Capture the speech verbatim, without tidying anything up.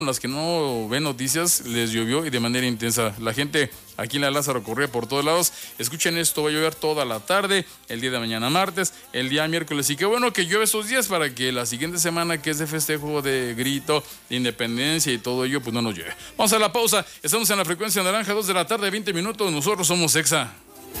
Las que no ven noticias, les llovió y de manera intensa. La gente aquí en la Lázaro corría por todos lados. Escuchen esto, va a llover toda la tarde, el día de mañana martes, el día miércoles. Y qué bueno que llueve esos días para que la siguiente semana, que es de festejo, de grito, de independencia y todo ello, pues no nos llueve. Vamos a la pausa. Estamos en la frecuencia naranja, dos de la tarde, veinte minutos. Nosotros somos Exa.